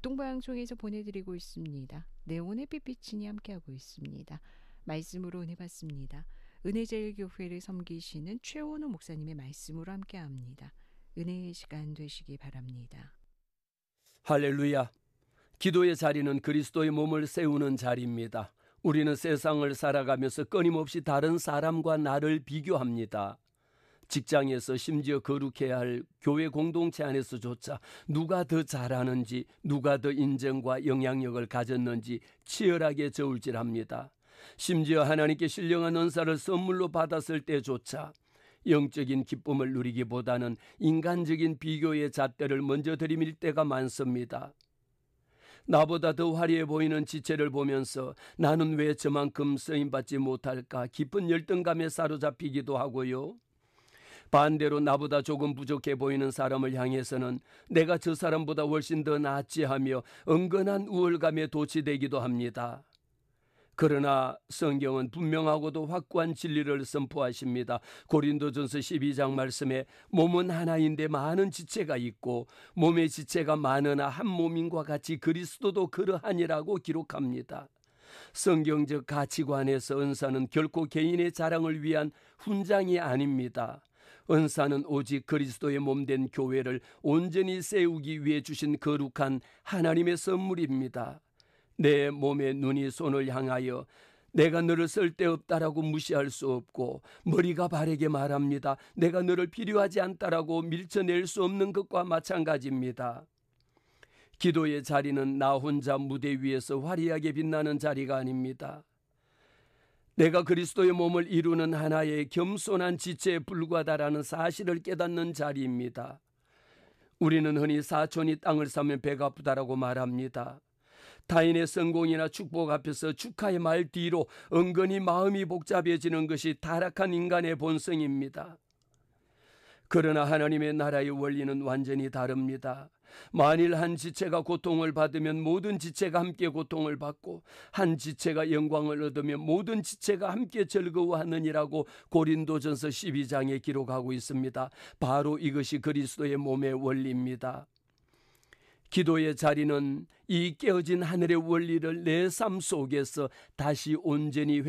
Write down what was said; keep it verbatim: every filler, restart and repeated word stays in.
교통방송에서 보내드리고 있습니다. 네, 오늘 빛비치니 함께하고 있습니다. 말씀으로 은혜 받습니다. 은혜제일교회를 섬기시는 최원호 목사님의 말씀으로 함께합니다. 은혜의 시간 되시기 바랍니다. 할렐루야. 기도의 자리는 그리스도의 몸을 세우는 자리입니다. 우리는 세상을 살아가면서 끊임없이 다른 사람과 나를 비교합니다. 직장에서, 심지어 거룩해야 할 교회 공동체 안에서조차 누가 더 잘하는지, 누가 더 인정과 영향력을 가졌는지 치열하게 저울질합니다. 심지어 하나님께 신령한 은사를 선물로 받았을 때조차 영적인 기쁨을 누리기보다는 인간적인 비교의 잣대를 먼저 들이밀 때가 많습니다. 나보다 더 화려해 보이는 지체를 보면서 나는 왜 저만큼 쓰임받지 못할까 깊은 열등감에 사로잡히기도 하고요. 반대로 나보다 조금 부족해 보이는 사람을 향해서는 내가 저 사람보다 훨씬 더 낫지 하며 은근한 우월감에 도취되기도 합니다. 그러나 성경은 분명하고도 확고한 진리를 선포하십니다. 고린도전서 십이 장 말씀에 몸은 하나인데 많은 지체가 있고 몸의 지체가 많으나 한 몸인과 같이 그리스도도 그러하니라고 기록합니다. 성경적 가치관에서 은사는 결코 개인의 자랑을 위한 훈장이 아닙니다. 은사는 오직 그리스도의 몸된 교회를 온전히 세우기 위해 주신 거룩한 하나님의 선물입니다. 내 몸에 눈이 손을 향하여 내가 너를 쓸데없다라고 무시할 수 없고, 머리가 바르게 말합니다. 내가 너를 필요하지 않다라고 밀쳐낼 수 없는 것과 마찬가지입니다. 기도의 자리는 나 혼자 무대 위에서 화려하게 빛나는 자리가 아닙니다. 내가 그리스도의 몸을 이루는 하나의 겸손한 지체에 불과하다라는 사실을 깨닫는 자리입니다. 우리는 흔히 사촌이 땅을 사면 배가 아프다라고 말합니다. 타인의 성공이나 축복 앞에서 축하의 말 뒤로 은근히 마음이 복잡해지는 것이 타락한 인간의 본성입니다. 그러나 하나님의 나라의 원리는 완전히 다릅니다. 만일 한 지체가 고통을 받으면 모든 지체가 함께 고통을 받고, 한 지체가 영광을 얻으면 모든 지체가 함께 즐거워하느니라고 고린도전서 십이 장에 기록하고 있습니다. 바로 이것이 그리스도의 몸의 원리입니다. 기도의 자리는 이 깨어진 하늘의 원리를 내 삶 속에서 다시 온전히